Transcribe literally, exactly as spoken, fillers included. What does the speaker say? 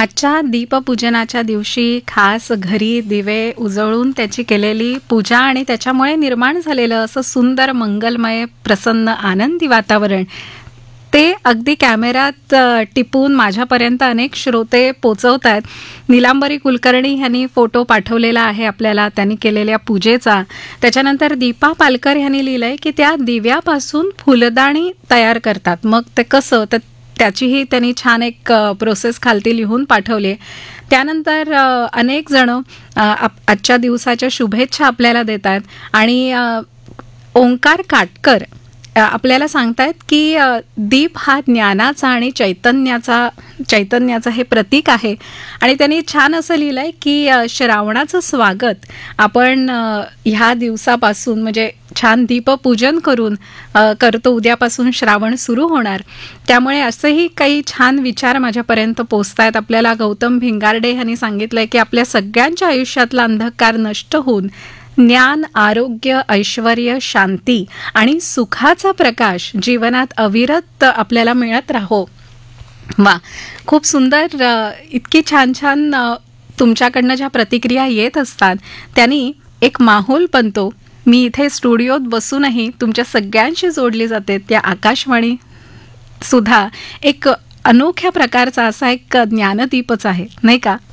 आजच्या दीपपूजनाच्या दिवशी खास घरी दिवे उजळून त्याची केलेली पूजा आणि त्याच्यामुळे निर्माण झालेलं असं सुंदर मंगलमय प्रसन्न आनंदी वातावरण ते अगदी कॅमेऱ्यात अ, टिपून माझ्यापर्यंत अनेक श्रोते पोचवत आहेत. नीलांबरी कुलकर्णी यांनी फोटो पाठवलेला आहे आपल्याला त्यांनी केलेल्या पूजेचा. त्याच्यानंतर दीपा पालकर यांनी लिहिलंय की त्या दिव्यापासून फुलदाणी तयार करतात. मग ते कसं, तर त्याचीही त्यांनी छान एक प्रोसेस खालती लिहून पाठवली. त्यानंतर अ, अनेक जण अ, आप- आजच्या दिवसाच्या शुभेच्छा आपल्याला देतात आणि अ, ओंकार काटकर अ, आपल्याला सांगतायत की अ, दीप हा ज्ञानाचा आणि चैतन्याचा चैतन्याचं हे प्रतीक आहे. आणि त्यांनी छान असं लिहिलंय की अ, श्रावणाचं स्वागत आपण अ, ह्या दिवसापासून म्हणजे छान दीपपूजन करून अ, करतो. उद्यापासून श्रावण सुरू होणार. त्यामुळे असेही काही छान विचार माझ्यापर्यंत पोचतायत. आपल्याला गौतम भिंगारडे यांनी सांगितलंय की आपल्या सगळ्यांच्या आयुष्यातला अंधकार नष्ट होऊन ज्ञान, आरोग्य, ऐश्वर्य, शांती आणि सुखाचा प्रकाश जीवनात अविरत आपल्याला मिळत राहो. वा, खूप सुंदर. अ, इतकी छान छान अ, तुमच्याकडनं ज्या प्रतिक्रिया येत असतात त्यांनी एक माहोल बनतो. मी इथे स्टुडिओत बसूनही तुमच्या सगळ्यांशी जोडली जाते. त्या आकाशवाणी सुद्धा एक अनोख्या प्रकारचा असा एक ज्ञानदीपच आहे, नाही का?